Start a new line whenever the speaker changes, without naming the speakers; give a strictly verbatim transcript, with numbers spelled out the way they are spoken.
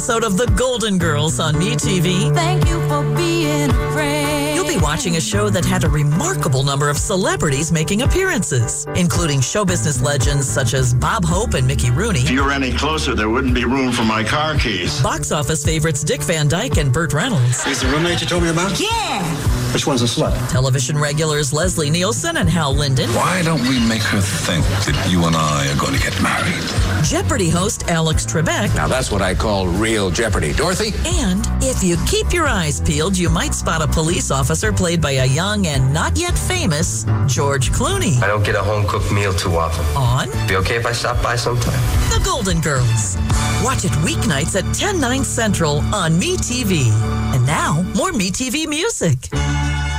episode of The Golden Girls on MeTV.
Thank you for being a friend.
You'll be watching a show that had a remarkable number of celebrities making appearances, including show business legends such as Bob Hope and Mickey Rooney.
If you were any closer, there wouldn't be room for my car keys.
Box office favorites Dick Van Dyke and Burt Reynolds.
He's the roommate you told me about?
Yeah.
Which one's a slut?
Television regulars Leslie Nielsen and Hal Linden.
Why don't we make her think that you and I are going to get married?
Jeopardy host Alex Trebek.
Now that's what I call real Jeopardy. Dorothy?
And if you keep your eyes peeled, you might spot a police officer played by a young and not yet famous George Clooney.
I don't get a home-cooked meal too often.
On
Be okay if I stop by sometime?
The Golden Girls. Watch it weeknights at ten, nine central on MeTV. And now, more MeTV music.